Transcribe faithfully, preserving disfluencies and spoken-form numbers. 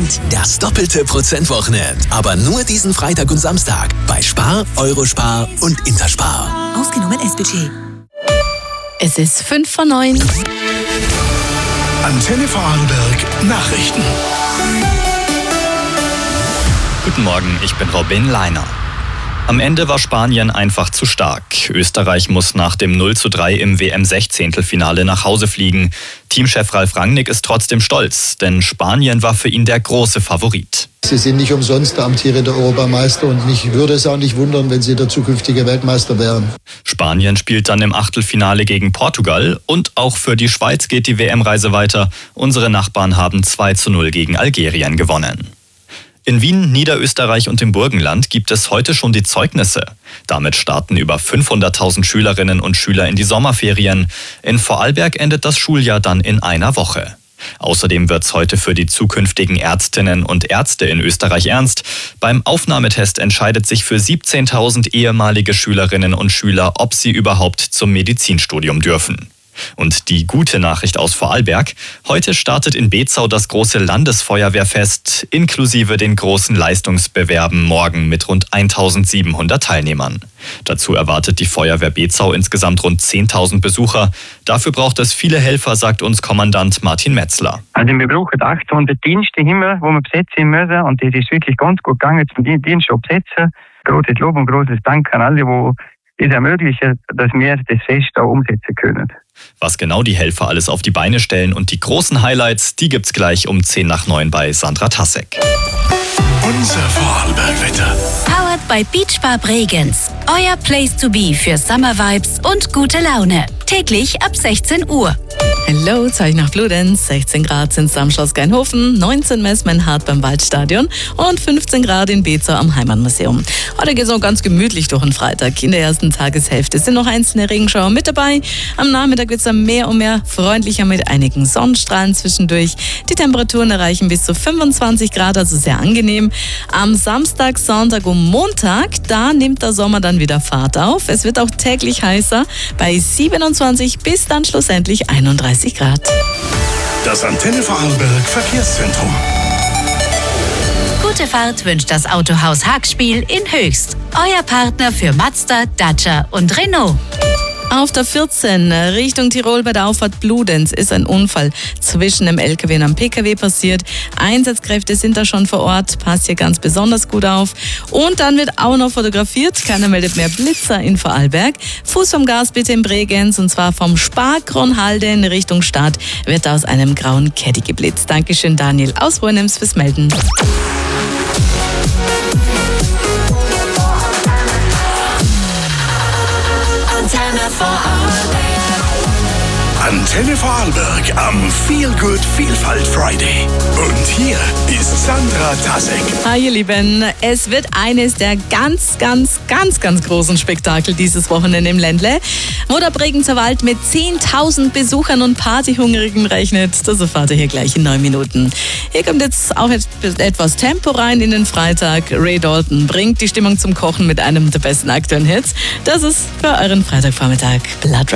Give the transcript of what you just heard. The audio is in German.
kommt das doppelte Prozentwochenende. Aber nur diesen Freitag und Samstag bei Spar, Eurospar und Interspar. Ausgenommen S-Budget. Es ist fünf vor neun. Antenne Vorarlberg Nachrichten. Guten Morgen, ich bin Robin Leiner. Am Ende war Spanien einfach zu stark. Österreich muss nach dem null zu drei im W M-Sechzehntelfinale nach Hause fliegen. Teamchef Ralf Rangnick ist trotzdem stolz, denn Spanien war für ihn der große Favorit. Sie sind nicht umsonst der amtierende Europameister und mich würde es auch nicht wundern, wenn sie der zukünftige Weltmeister wären. Spanien spielt dann im Achtelfinale gegen Portugal und auch für die Schweiz geht die W M-Reise weiter. Unsere Nachbarn haben zwei zu null gegen Algerien gewonnen. In Wien, Niederösterreich und im Burgenland gibt es heute schon die Zeugnisse. Damit starten über fünfhunderttausend Schülerinnen und Schüler in die Sommerferien. In Vorarlberg endet das Schuljahr dann in einer Woche. Außerdem wird's heute für die zukünftigen Ärztinnen und Ärzte in Österreich ernst. Beim Aufnahmetest entscheidet sich für siebzehntausend ehemalige Schülerinnen und Schüler, ob sie überhaupt zum Medizinstudium dürfen. Und die gute Nachricht aus Vorarlberg: Heute startet in Bezau das große Landesfeuerwehrfest inklusive den großen Leistungsbewerben morgen mit rund eintausendsiebenhundert Teilnehmern. Dazu erwartet die Feuerwehr Bezau insgesamt rund zehntausend Besucher. Dafür braucht es viele Helfer, sagt uns Kommandant Martin Metzler. Also wir brauchen achthundert Dienste immer, wo wir besetzen müssen, und das ist wirklich ganz gut gegangen, zum Dienst schon besetzen. Großes Lob und großes Dank an alle, die es ermöglichen, dass wir das Fest auch umsetzen können. Was genau die Helfer alles auf die Beine stellen und die großen Highlights, die gibt's gleich um zehn nach neun bei Sandra Tassek. Unser Vorarlberg-Wetter. Powered by Beachbar Bregenz. Euer Place to be für Summer Vibes und gute Laune. Täglich ab sechzehn Uhr. Hallo, Zeichen nach Bludenz. sechzehn Grad sind es am Schloss Geinhofen, neunzehn Messmannhardt beim Waldstadion und fünfzehn Grad in Bezau am Heimatmuseum. Heute geht es noch ganz gemütlich durch den Freitag. In der ersten Tageshälfte sind noch einzelne Regenschauer mit dabei. Am Nachmittag wird es dann mehr und mehr freundlicher mit einigen Sonnenstrahlen zwischendurch. Die Temperaturen erreichen bis zu fünfundzwanzig Grad, also sehr angenehm. Am Samstag, Sonntag und Montag, da nimmt der Sommer dann wieder Fahrt auf. Es wird auch täglich heißer bei siebenundzwanzig bis dann schlussendlich einunddreißig Grad. Das Antenne Vorarlberg Verkehrszentrum. Gute Fahrt wünscht das Autohaus Hackspiel in Höchst. Euer Partner für Mazda, Dacia und Renault. Auf der vierzehn Richtung Tirol bei der Auffahrt Bludenz ist ein Unfall zwischen dem L K W und einem P K W passiert. Einsatzkräfte sind da schon vor Ort, passt hier ganz besonders gut auf. Und dann wird auch noch fotografiert, keiner meldet mehr Blitzer in Vorarlberg. Fuß vom Gas bitte in Bregenz, und zwar vom Sparkronhalde in Richtung Stadt wird aus einem grauen Caddy geblitzt. Dankeschön Daniel aus Hohenems fürs Melden. Antenne Vorarlberg. Antenne Vorarlberg am Feel Good Vielfalt Friday. Und hier ist Sandra Tassek. Hi ihr Lieben, es wird eines der ganz, ganz, ganz, ganz großen Spektakel dieses Wochenende im Ländle, wo der Bregenzer Wald mit zehntausend Besuchern und Partyhungrigen rechnet. Das erfahrt ihr hier gleich in neun Minuten. Hier kommt jetzt auch etwas Tempo rein in den Freitag. Ray Dalton bringt die Stimmung zum Kochen mit einem der besten aktuellen Hits. Das ist für euren Freitagvormittag Blood